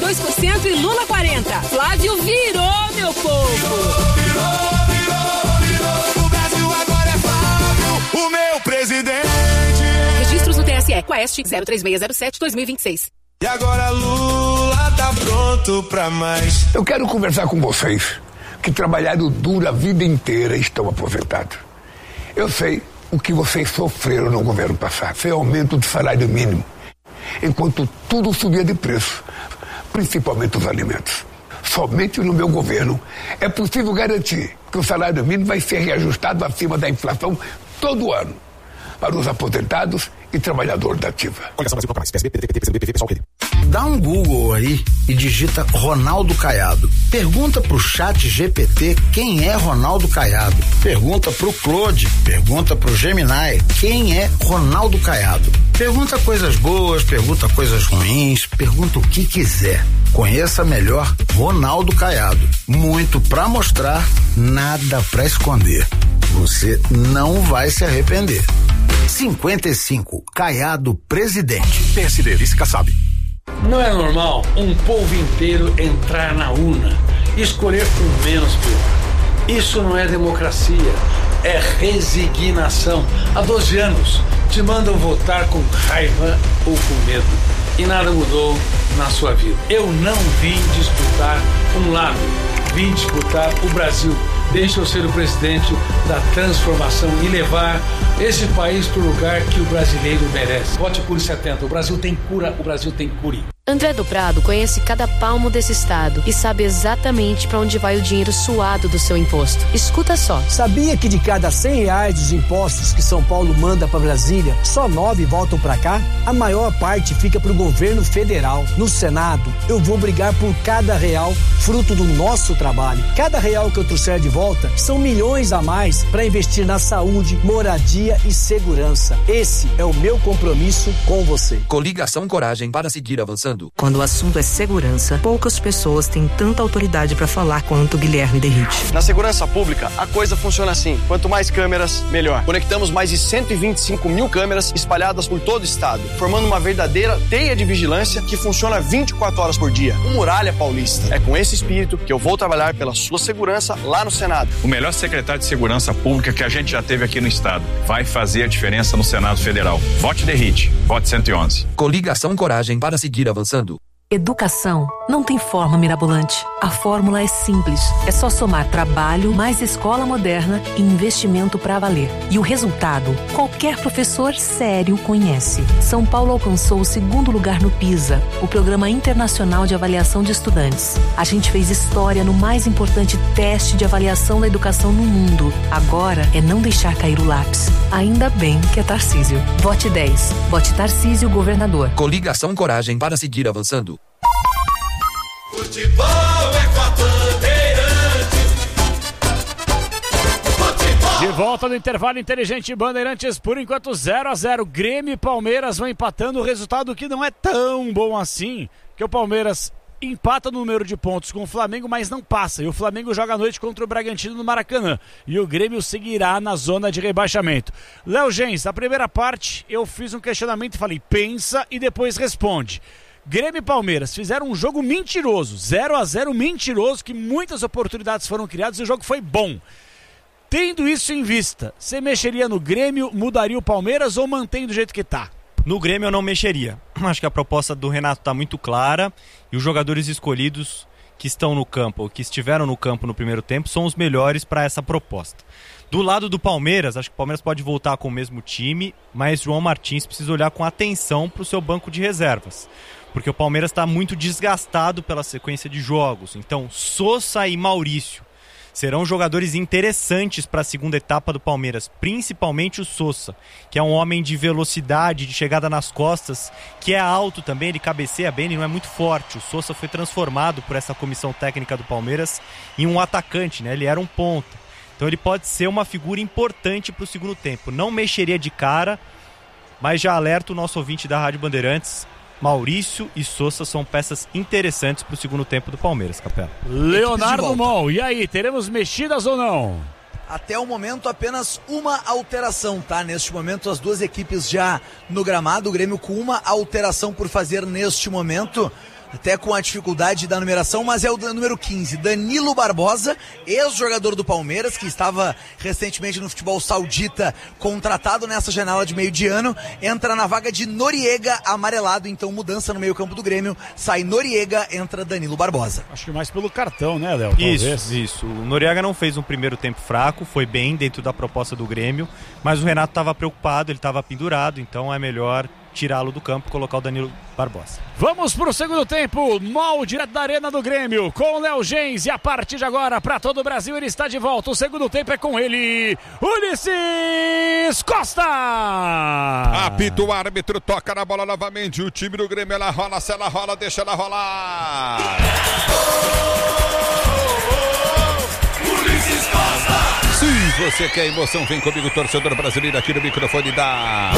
42% e Lula 40%. Flávio virou, meu povo. Virou. O Brasil agora é Flávio, o meu presidente. Registros no TSE. Quaest 03607-2026. E agora Lula tá pronto pra mais. Eu quero conversar com vocês que trabalharam duro a vida inteira e estão aposentados. Eu sei o que vocês sofreram no governo passado. Foi aumento do salário mínimo, enquanto tudo subia de preço, principalmente os alimentos. Somente no meu governo é possível garantir que o salário mínimo vai ser reajustado acima da inflação todo ano para os aposentados e trabalhadores da ativa. Dá um Google aí e digita Ronaldo Caiado. Pergunta pro ChatGPT quem é Ronaldo Caiado. Pergunta pro Claude, pergunta pro Gemini quem é Ronaldo Caiado. Pergunta coisas boas, pergunta coisas ruins, pergunta o que quiser. Conheça melhor Ronaldo Caiado. Muito pra mostrar, nada pra esconder. Você não vai se arrepender. 55, Caiado presidente. PSD, Vice Kassab. Não é normal um povo inteiro entrar na urna e escolher o menos pior. Isso não é democracia, é resignação. Há 12 anos te mandam votar com raiva ou com medo e nada mudou na sua vida. Eu não vim disputar um lado, vim disputar o Brasil. Deixa eu ser o presidente da transformação e levar esse país para o lugar que o brasileiro merece. Vote Cure 70. O Brasil tem cura, o Brasil tem cure. André do Prado conhece cada palmo desse estado e sabe exatamente para onde vai o dinheiro suado do seu imposto. Escuta só. Sabia que de cada R$100 dos impostos que São Paulo manda para Brasília, só 9 voltam para cá? A maior parte fica para o governo federal. No Senado, eu vou brigar por cada real, fruto do nosso trabalho. Cada real que eu trouxer de volta são milhões a mais para investir na saúde, moradia e segurança. Esse é o meu compromisso com você. Coligação Coragem para seguir avançando. Quando o assunto é segurança, poucas pessoas têm tanta autoridade para falar quanto Guilherme Derrite. Na segurança pública, a coisa funciona assim. Quanto mais câmeras, melhor. Conectamos mais de 125 mil câmeras espalhadas por todo o estado, formando uma verdadeira teia de vigilância que funciona 24 horas por dia. O Muralha Paulista. É com esse espírito que eu vou trabalhar pela sua segurança lá no Senado. O melhor secretário de segurança pública que a gente já teve aqui no estado. Vai fazer a diferença no Senado Federal. Vote Derrite. Vote 111. Coligação Coragem para seguir avançando. Educação não tem forma mirabolante. A fórmula é simples. É só somar trabalho, mais escola moderna e investimento para valer. E o resultado, qualquer professor sério conhece. São Paulo alcançou o 2º lugar no PISA, o Programa Internacional de Avaliação de Estudantes. A gente fez história no mais importante teste de avaliação da educação no mundo. Agora é não deixar cair o lápis. Ainda bem que é Tarcísio. Vote 10. Vote Tarcísio, governador. Coligação Coragem para seguir avançando. Futebol é com a Bandeirantes. Futebol. De volta no intervalo inteligente Bandeirantes, por enquanto 0-0. Grêmio e Palmeiras vão empatando, o resultado que não é tão bom assim, que o Palmeiras empata no número de pontos com o Flamengo, mas não passa, e o Flamengo joga à noite contra o Bragantino no Maracanã, e o Grêmio seguirá na zona de rebaixamento. Léo Gens, na primeira parte eu fiz um questionamento e falei, pensa e depois responde. Grêmio e Palmeiras fizeram um jogo mentiroso, 0-0 mentiroso, que muitas oportunidades foram criadas e o jogo foi bom. Tendo isso em vista, você mexeria no Grêmio, mudaria o Palmeiras ou mantém do jeito que tá? No Grêmio eu não mexeria. Acho que a proposta do Renato está muito clara e os jogadores escolhidos que estão no campo, ou que estiveram no campo no primeiro tempo, são os melhores para essa proposta. Do lado do Palmeiras, acho que o Palmeiras pode voltar com o mesmo time, mas João Martins precisa olhar com atenção para o seu banco de reservas, porque o Palmeiras está muito desgastado pela sequência de jogos. Então, Sosa e Maurício serão jogadores interessantes para a segunda etapa do Palmeiras, principalmente o Sosa, que é um homem de velocidade, de chegada nas costas, que é alto também, ele cabeceia bem, ele não é muito forte. O Sosa foi transformado por essa comissão técnica do Palmeiras em um atacante, né? Ele era um ponta. Então ele pode ser uma figura importante para o segundo tempo. Não mexeria de cara, mas já alerta o nosso ouvinte da Rádio Bandeirantes, Maurício e Sosa são peças interessantes para o segundo tempo do Palmeiras, Capela. Leonardo Mol, e aí, teremos mexidas ou não? Até o momento apenas uma alteração, tá? Neste momento as duas equipes já no gramado, o Grêmio com uma alteração por fazer neste momento. até com a dificuldade da numeração, mas é o número 15, Danilo Barbosa, ex-jogador do Palmeiras, que estava recentemente no futebol saudita, contratado nessa janela de meio de ano, entra na vaga de Noriega, amarelado, então mudança no meio campo do Grêmio, sai Noriega, entra Danilo Barbosa. Acho que mais pelo cartão, né, Léo? Isso. O Noriega não fez um primeiro tempo fraco, foi bem dentro da proposta do Grêmio, mas o Renato estava preocupado, ele estava pendurado, então é melhor tirá-lo do campo e colocar o Danilo Barbosa. Vamos pro segundo tempo, MOL direto da Arena do Grêmio, com o Léo Gens, e a partir de agora, para todo o Brasil, ele está de volta. O segundo tempo é com ele, Ulisses Costa! Apita o árbitro, toca na bola novamente, o time do Grêmio, ela rola, se ela rola, deixa ela rolar! Ulisses Costa! Se você quer emoção, vem comigo, torcedor brasileiro, aqui no microfone da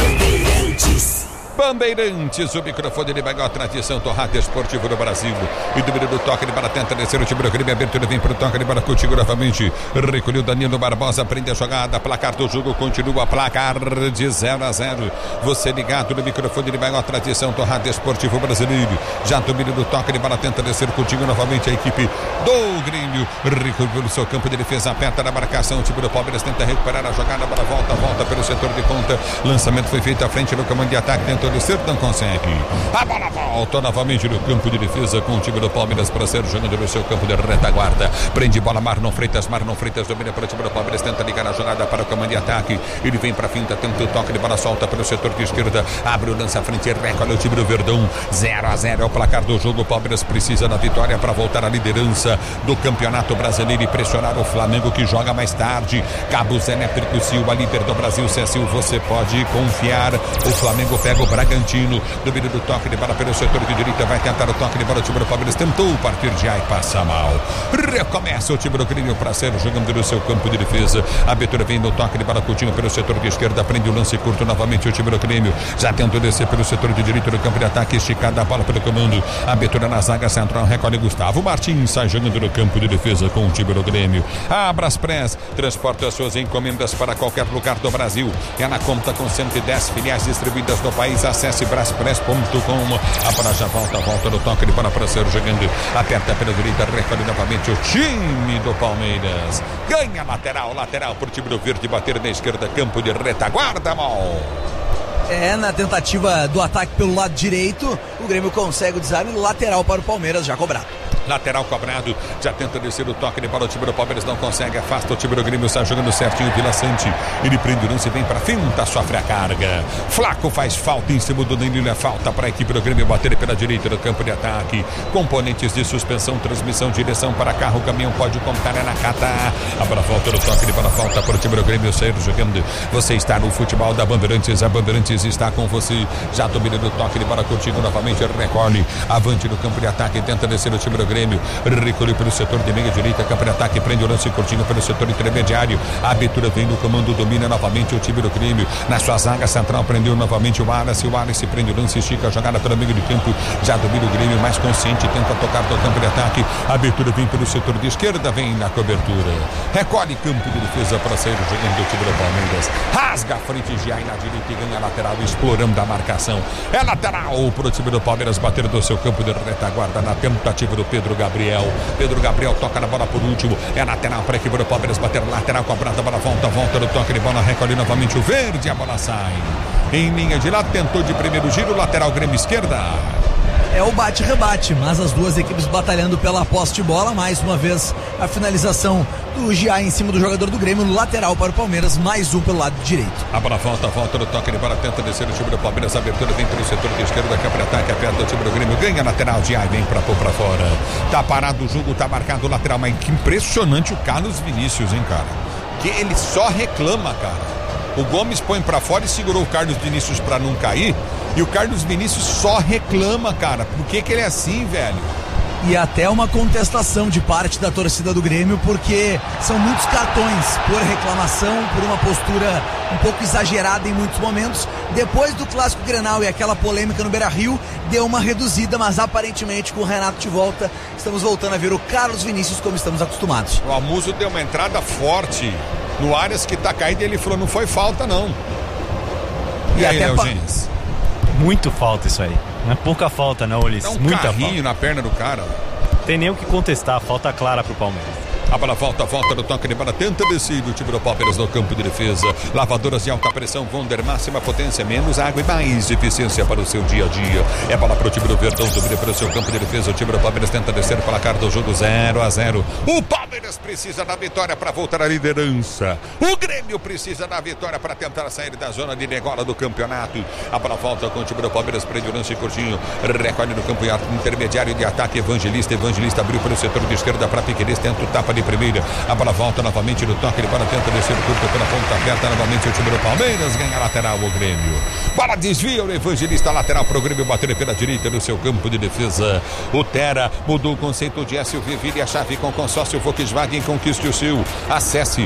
Bandeirantes, o microfone de maior tradição do rádio esportivo do Brasil. E do do toque de bola, tenta descer o time do Grêmio, abertura vem pro toque de bola contigo novamente. Recolheu Danilo Barbosa, prende a jogada, placar do jogo, continua placar de 0-0. Você ligado no microfone de maior tradição do rádio esportivo brasileiro. Já domina do toque de bola, tenta descer contigo novamente a equipe do Grêmio. Recolheu no seu campo de defesa, aperta na marcação, o time do Palmeiras tenta recuperar a jogada, a bola volta pelo setor de ponta. Lançamento foi feito à frente no comando de ataque, tentou descer, não consegue. A bola volta novamente no campo de defesa com o time do Palmeiras para ser jogando no seu campo de retaguarda. Prende bola, Marlon Freitas domina para o time do Palmeiras, tenta ligar a jogada para o comando de ataque. Ele vem para a finta, tenta o toque de bola, solta pelo setor de esquerda, abre o lance à frente, recolhe o time do Verdão. 0-0 é o placar do jogo. O Palmeiras precisa da vitória para voltar à liderança do Campeonato Brasileiro e pressionar o Flamengo, que joga mais tarde. Cabos Elétrico Silva, líder do Brasil, CSU, você pode confiar. O Flamengo pega o Bragantino, domínio do toque de bola pelo setor de direita, vai tentar o toque de bola, o time do Palmeiras tentou partir de aí, passa mal. Recomeça o time do Grêmio para ser jogando no seu campo de defesa. A abertura vem no toque de bola, Coutinho pelo setor de esquerda, prende o lance curto novamente o time do Grêmio, já tentou descer pelo setor de direita do campo de ataque, esticada a bola pelo comando, a abertura na zaga central, recolhe Gustavo Martins, sai jogando no campo de defesa com o time do Grêmio. A Braspress transporta as suas encomendas para qualquer lugar do Brasil, ela conta com 110 filiais distribuídas no país. Acesse braspress.com. A bola já volta no toque de bola para ser jogando, aperta pela direita, recolhe novamente o time do Palmeiras, ganha lateral para o time do Verde bater na esquerda, campo de retaguarda, mal. Na tentativa do ataque pelo lado direito, o Grêmio consegue o desarme, lateral para o Palmeiras, já cobrado. Lateral cobrado, já tenta descer o toque de bola, o time do Palmeiras não consegue, afasta o time do Grêmio, está jogando certinho, Vila Sante, ele prende o lance, vem para finta, sofre a carga. Flaco faz falta em cima do Danilo, é falta para a equipe do Grêmio bater pela direita do campo de ataque. Componentes de suspensão, transmissão, direção para carro, o caminhão pode contar, é na Cata. A bola volta no toque de bola, falta para o time do Grêmio sair jogando. Você está no futebol da Bandeirantes, a Bandeirantes está com você, já domina o toque de bola contigo novamente, recolhe, avante no campo de ataque, tenta descer o time do Grêmio, recolhe pelo setor de meia direita, campo de ataque, prende o lance curtinho pelo setor intermediário, a abertura vem no comando, domina novamente o time do Grêmio, na sua zaga central, prendeu novamente o Wallace prende o lance, estica a jogada pelo meio de campo, já domina o Grêmio, mais consciente, tenta tocar do campo de ataque, a abertura vem pelo setor de esquerda, vem na cobertura, recolhe campo de defesa para sair jogando o time do Palmeiras, rasga a frente de aí na direita e ganha a lateral, explorando a marcação, é lateral para o time do Palmeiras bater do seu campo de retaguarda na tentativa do Pedro Gabriel toca na bola por último, é lateral para a equipe do Palmeiras bater, lateral cobrada, a bola volta no toque de bola, recolhe novamente o Verde, a bola sai em linha de lado, tentou de primeiro giro, lateral Grêmio esquerda. É o bate-rebate, mas as duas equipes batalhando pela posse de bola, mais uma vez a finalização do Gia em cima do jogador do Grêmio, no lateral para o Palmeiras, mais um pelo lado direito. A bola volta no toque de bola, tenta descer o time do Palmeiras, a abertura vem pelo setor de esquerda, campo de ataque, aperta o time do Grêmio, ganha lateral de aí, vem pra pôr pra fora. Tá parado o jogo, tá marcado o lateral, mas que impressionante o Carlos Vinícius, hein, cara? Que ele só reclama, cara. O Gomes põe pra fora e segurou o Carlos Vinícius pra não cair. E o Carlos Vinícius só reclama, cara. Por que ele é assim, velho? E até uma contestação de parte da torcida do Grêmio, porque são muitos cartões por reclamação, por uma postura um pouco exagerada em muitos momentos. Depois do Clássico Grenal e aquela polêmica no Beira-Rio, deu uma reduzida, mas aparentemente com o Renato de volta, estamos voltando a ver o Carlos Vinícius como estamos acostumados. O Amuso deu uma entrada forte no Arias, que tá caído, e ele falou, não foi falta não. E aí, Léo Gens? Muito falta isso aí. Não é pouca falta não, Ulisses. Dá um muita carrinho falta. na perna do cara. Tem nem o que contestar, falta clara pro Palmeiras. A bola volta do toque de bola, tenta descer o time do Palmeiras no campo de defesa. Lavadoras de alta pressão, Wonder, máxima potência, menos água e mais eficiência para o seu dia a dia. É bola pro time do Verdão, subir para o seu campo de defesa. O time do Palmeiras tenta descer o placar do jogo 0-0. O Palmeiras precisa da vitória para voltar à liderança. O Grêmio precisa da vitória para tentar sair da zona de degola do campeonato. A bola volta com o time do Palmeiras, prende o lance curtinho, recolhe no campo intermediário de ataque. Evangelista abriu para o setor de esquerda para Piqueires, tenta o tapa de primeira, a bola volta novamente no toque de bola, tenta descer o curto pela ponta aberta, novamente o time do Palmeiras ganha a lateral, o Grêmio. Bola desvia, o Evangelista lateral pro Grêmio, bater pela direita no seu campo de defesa. O Tera mudou o conceito de SUV, vire a chave com consórcio Volkswagen, conquiste o seu. Acesse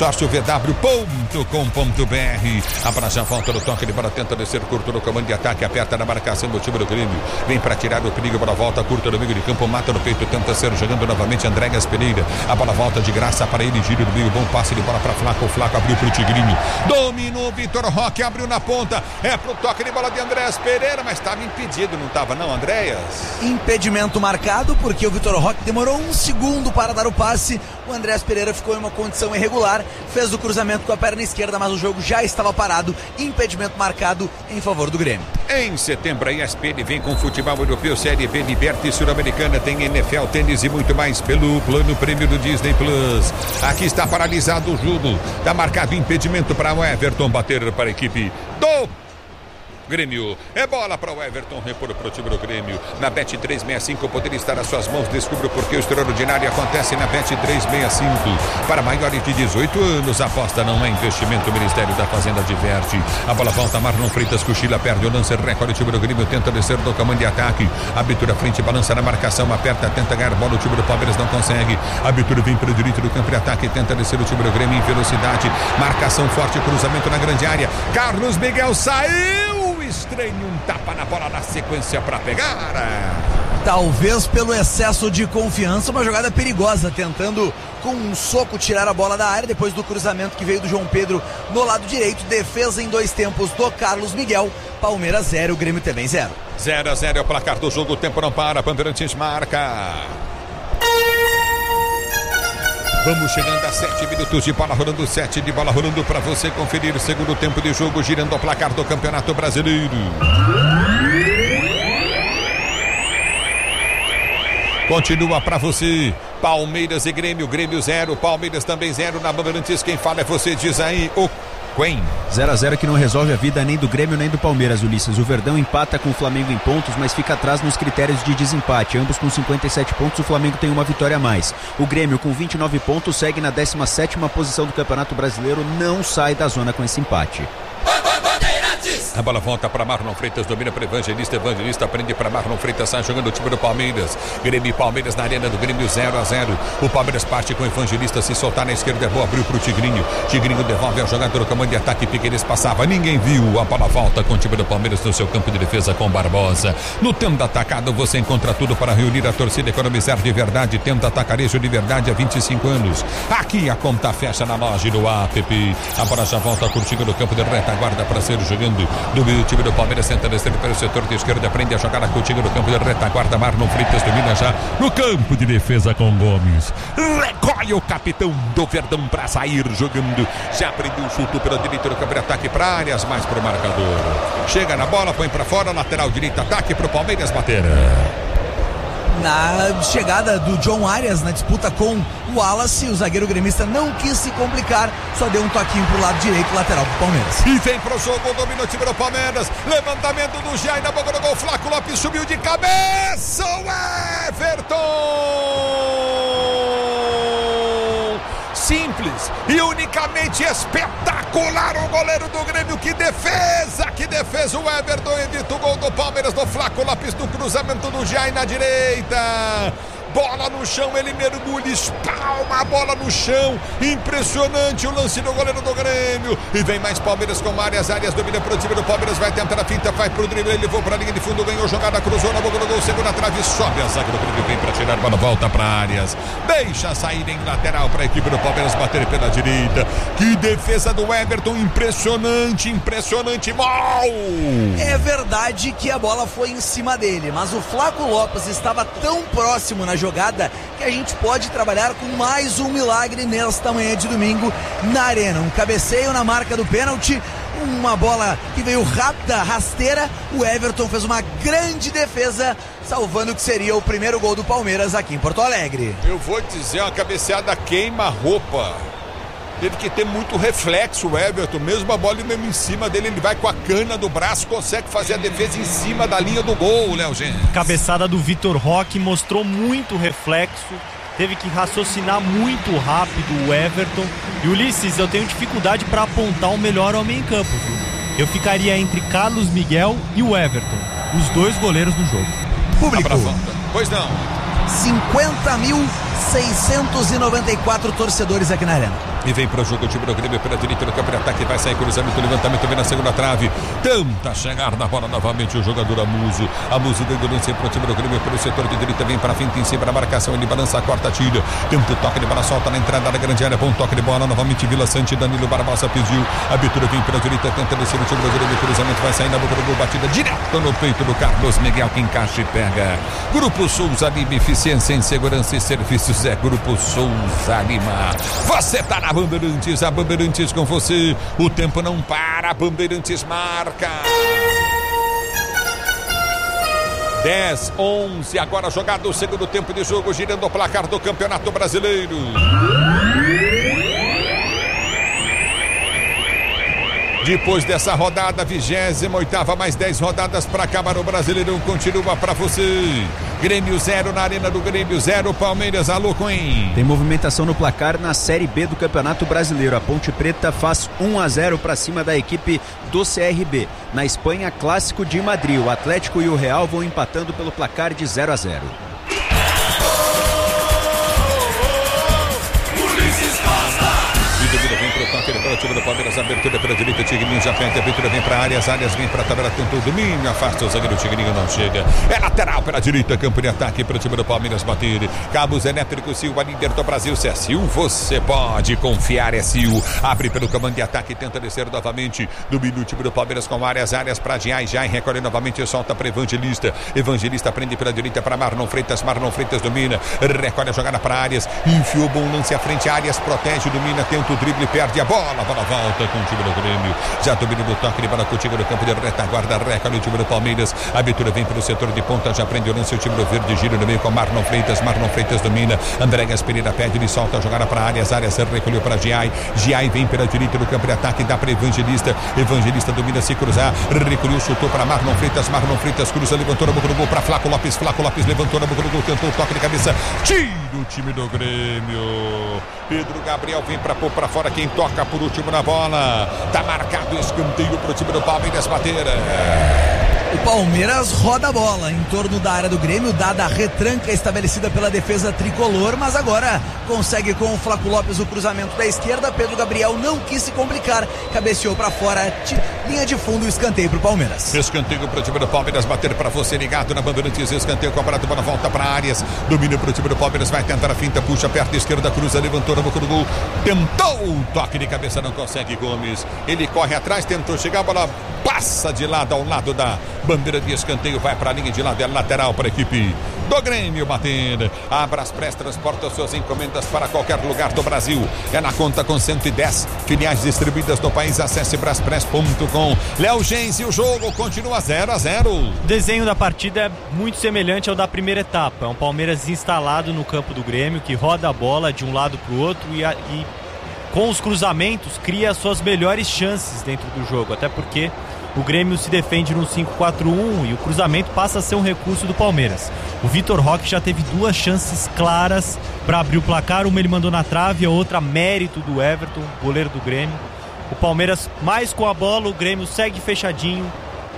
consórciovw.com.br. A bola já volta no toque de bola, tenta descer curto no comando de ataque, aperta na marcação do time do Grêmio, vem para tirar o perigo, a bola volta curta no meio de campo, mata no peito, tenta ser jogando novamente Andréas Pereira. A bola volta de graça para ele, giro do meio, bom passe de bola para Flaco. O Flaco abriu pro Tigrinho, dominou Vitor Roque, abriu na ponta, é pro toque de bola de Andréas Pereira, mas estava impedido, não estava não, Andréas? Impedimento marcado, porque o Vitor Roque demorou 1 segundo para dar o passe. O Andréas Pereira ficou em uma condição irregular, fez o cruzamento com a perna esquerda, mas o jogo já estava parado. Impedimento marcado em favor do Grêmio. Em setembro, a ESPN vem com futebol europeu, Série B, Liberty Sul-Americana, tem NFL, tênis e muito mais pelo plano prêmio do Disney Plus. Aqui está paralisado o jogo, está marcado impedimento para o Everton bater para a equipe do Grêmio. É bola para o Everton, repor para o time do Grêmio. Na Bet365 poderia estar às suas mãos. Descubra o porquê o extraordinário acontece na Bet365. Para maiores de 18 anos, aposta não é investimento. O Ministério da Fazenda diverte. A bola volta, Marlon Freitas cochila, perde o lance, recolhe o time do Grêmio, tenta descer do comando de ataque. Abertura frente, balança na marcação, aperta, tenta ganhar bola, o time do Palmeiras não consegue. Abertura vem para o direito do campo de ataque, tenta descer o time do Grêmio em velocidade. Marcação forte, cruzamento na grande área. Carlos Miguel saiu. Estranho, um tapa na bola na sequência para pegar. Talvez pelo excesso de confiança, uma jogada perigosa, tentando com um soco tirar a bola da área, depois do cruzamento que veio do João Pedro no lado direito. Defesa em 2 tempos do Carlos Miguel. Palmeiras 0, Grêmio também 0. 0-0 é o placar do jogo, o tempo não para, Bandeirantes marca. Vamos chegando a 7 minutos de bola rolando, 7 de bola rolando para você conferir o segundo tempo de jogo, girando o placar do Campeonato Brasileiro. Continua para você, Palmeiras e Grêmio, Grêmio 0, Palmeiras também 0 na Bandeirantes. Quem fala é você, diz aí o Quen. 0-0 que não resolve a vida nem do Grêmio nem do Palmeiras, Ulisses. O Verdão empata com o Flamengo em pontos, mas fica atrás nos critérios de desempate. Ambos com 57 pontos, o Flamengo tem uma vitória a mais. O Grêmio com 29 pontos segue na 17ª posição do Campeonato Brasileiro, não sai da zona com esse empate. A bola volta para Marlon Freitas, domina para Evangelista, Evangelista prende para Marlon Freitas, sai jogando o time do Palmeiras. Grêmio e Palmeiras na arena do Grêmio 0-0. O Palmeiras parte com o Evangelista, se soltar na esquerda é boa, abriu para o Tigrinho. Tigrinho devolve ao jogador, o comando de ataque, Piqueires passava, ninguém viu. A bola volta com o time do Palmeiras no seu campo de defesa com Barbosa. No tempo atacado você encontra tudo para reunir a torcida, economizar de verdade. Tenta atacarejo de verdade há 25 anos. Aqui a conta fecha na loja do APP. A bola já volta curtindo no campo de retaguarda para ser jogando. Do time do Palmeiras tenta descer para o setor de esquerda, aprende a jogar a contigo no campo de retaguarda. Marlon Freitas domina já no campo de defesa com Gomes. Recolhe o capitão do Verdão para sair jogando. Já aprendeu o chute pela direita do campo de ataque para áreas, mais para o marcador. Chega na bola, põe para fora, lateral direita, ataque para o Palmeiras bater. Na chegada do John Arias na disputa com o Wallace, o zagueiro gremista não quis se complicar, só deu um toquinho pro lado direito, lateral pro Palmeiras. E vem pro jogo, domina o time do Palmeiras, levantamento do Jair na boca do gol, Flaco Lopes subiu de cabeça, o Everton! Simples e unicamente espetacular o goleiro do Grêmio, que defesa, o Everton evita o gol do Palmeiras, do Flaco Lopes, do cruzamento do Jair na direita. Bola bola no chão, ele mergulha, espalma a bola no chão, impressionante o lance do goleiro do Grêmio, e vem mais Palmeiras com Arias domina pro time do Palmeiras, vai tentar a finta, vai pro drible, ele levou pra linha de fundo, ganhou jogada, cruzou na boca do gol, segunda trave, sobe a zaga do Grêmio, vem pra tirar a bola, volta pra Arias, deixa sair em lateral pra equipe do Palmeiras bater pela direita. Que defesa do Everton, impressionante, mal! É verdade que a bola foi em cima dele, mas o Flaco Lopes estava tão próximo na jogada que a gente pode trabalhar com mais um milagre nesta manhã de domingo na Arena. Um cabeceio na marca do pênalti, uma bola que veio rápida, rasteira. O Everton fez uma grande defesa, salvando o que seria o primeiro gol do Palmeiras aqui em Porto Alegre. Eu vou dizer, uma cabeceada queima-roupa. Teve que ter muito reflexo o Everton, mesmo a bola mesmo em cima dele, ele vai com a cana do braço, consegue fazer a defesa em cima da linha do gol, Léo Gens. Cabeçada do Vitor Roque mostrou muito reflexo, teve que raciocinar muito rápido o Everton. E Ulisses, eu tenho dificuldade para apontar o melhor homem em campo, viu? Eu ficaria entre Carlos Miguel e o Everton, os dois goleiros do jogo. Público. Pois não. 50.694 torcedores aqui na Arena. E vem para o jogo o time do Grêmio pela direita do campo de ataque, vai sair cruzamento, levantamento, vem na segunda trave, tenta chegar na bola novamente o jogador Amuso dando lance para o time do Grêmio pelo setor de direita, vem para a finta em cima da marcação, ele balança a quarta tira, tenta o toque de bola, solta na entrada da grande área, bom toque de bola, novamente Vila Sante, Danilo Barbosa pediu, a abertura vem pela direita, tenta descer o time do Grêmio, cruzamento vai sair na boca do gol, batida direto no peito do Carlos Miguel, que encaixa e pega. Grupo Souza Lima, eficiência em segurança e serviços é Grupo Souza Lima. Você tá na Bandeirantes, a Bandeirantes com você, o tempo não para, a Bandeirantes marca. 10-11, agora jogado o segundo tempo de jogo, girando o placar do Campeonato Brasileiro. Depois dessa rodada, 28ª, mais 10 rodadas para acabar o Brasileirão, continua para você. Grêmio 0 na Arena do Grêmio, 0 Palmeiras. Alô, Coen. Tem movimentação no placar na Série B do Campeonato Brasileiro. A Ponte Preta faz 1-0 para cima da equipe do CRB. Na Espanha, Clássico de Madrid. O Atlético e o Real vão empatando pelo placar de 0-0. Vem pro toque, ele para o time do Palmeiras, abertura pela direita, Tigrinho já perde, a abertura vem para Arias vem para a tabela, tentou o domínio, afasta o zagueiro, Tigrinho não chega, é lateral pela direita, campo de ataque para o time do Palmeiras bater, cabos elétricos, Sil, a líder do Brasil, se é Sil, você pode confiar, é Sil, abre pelo comando de ataque, tenta descer novamente, domina o time do Palmeiras com Arias para Jai recolhe novamente, solta para Evangelista prende pela direita para Marlon Freitas domina, recolhe a jogada para Arias, enfiou bom lance à frente, Arias protege, domina, tenta o drible, perde a bola volta com o time do Grêmio, já domina o toque de bola contigo no campo de retaguarda, recolhe o time do Palmeiras, a abertura vem pelo setor de ponta, já prende o lance, o time do Verde gira no meio com Marlon Freitas domina, Andréas Pereira pede, ele solta a jogada para Arias recolheu para Giai vem pela direita do campo de ataque, dá para Evangelista domina, se cruzar, recolheu, chutou para Marlon Freitas cruza, levantou na boca do gol para Flaco Lopes levantou na boca do gol, tentou o toque de cabeça, tira o time do Grêmio, Pedro Gabriel vem para pôr para fora, quem toca por último na bola, tá marcado escanteio pro time do Palmeiras bater. O Palmeiras roda a bola em torno da área do Grêmio, dada a retranca estabelecida pela defesa tricolor, mas agora consegue com o Flaco Lopes o cruzamento da esquerda, Pedro Gabriel não quis se complicar, cabeceou para fora, linha de fundo, escanteio pro Palmeiras. Escanteio pro time do Palmeiras bater para você ligado na Bandeirantes, escanteio com a bola, volta para Arias, domina pro time do Palmeiras, vai tentar a finta, puxa perto esquerda, cruza, levantou na boca do gol, tentou o toque de cabeça, não consegue Gomes, ele corre atrás, tentou chegar, a bola passa de lado ao lado da bandeira de escanteio, vai para a linha de lado, é lateral para a equipe do Grêmio bater. A Braspress transporta suas encomendas para qualquer lugar do Brasil. É na conta com 110 filiais distribuídas no país. Acesse braspress.com. Léo Gens, e o jogo continua 0-0. O desenho da partida é muito semelhante ao da primeira etapa. É um Palmeiras instalado no campo do Grêmio, que roda a bola de um lado para o outro e com os cruzamentos cria as suas melhores chances dentro do jogo, até porque o Grêmio se defende no 5-4-1 e o cruzamento passa a ser um recurso do Palmeiras. O Vitor Roque já teve duas chances claras para abrir o placar, uma ele mandou na trave, a outra mérito do Everton, goleiro do Grêmio. O Palmeiras mais com a bola, o Grêmio segue fechadinho,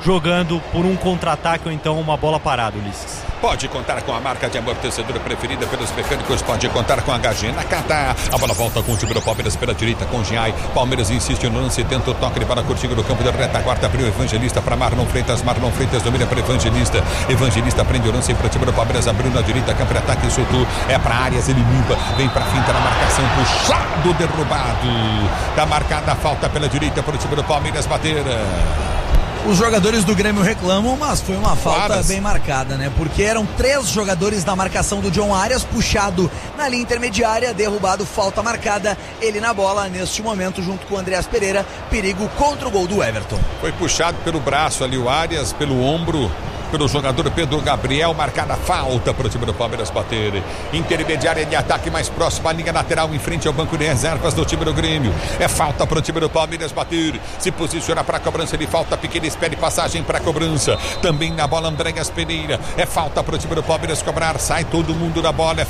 jogando por um contra-ataque ou então uma bola parada, Ulisses. Pode contar com a marca de amortecedor preferida pelos mecânicos, pode contar com a HG Nakata. A bola volta com o time do Palmeiras pela direita com o Giai. Palmeiras insiste no lance, tenta o toque de bola curtinho no campo da retaguarda, abriu Evangelista para Marlon Freitas domina para Evangelista prende o lance para o time do Palmeiras, abriu na direita, campo de ataque, soltou, é para Arias, ele limpa, vem para finta na marcação, puxado, derrubado. Tá marcada a falta pela direita para o time do Palmeiras bater. Os jogadores do Grêmio reclamam, mas foi uma falta bem marcada, né? Porque eram 3 jogadores na marcação do John Arias, puxado na linha intermediária, derrubado, falta marcada, ele na bola neste momento junto com o Andreas Pereira, perigo contra o gol do Everton. Foi puxado pelo braço ali o Arias, pelo ombro, pelo jogador Pedro Gabriel, marcada falta para o time do Palmeiras bater. Intermediária de ataque mais próxima à linha lateral, em frente ao banco de reservas do time do Grêmio. É falta para o time do Palmeiras bater. Se posiciona para a cobrança de falta, Piqueires pede passagem para a cobrança. Também na bola Andreas Pereira. É falta para o time do Palmeiras cobrar. Sai todo mundo da bola.